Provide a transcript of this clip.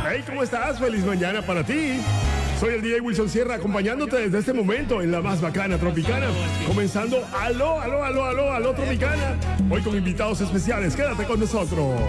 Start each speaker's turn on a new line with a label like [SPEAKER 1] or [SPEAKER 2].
[SPEAKER 1] Hey, ¿cómo estás? Feliz mañana para ti. Soy el DJ Wilson Sierra acompañándote desde este momento en la más bacana Tropicana. Comenzando Aló Tropicana. Hoy con invitados especiales. Quédate con nosotros.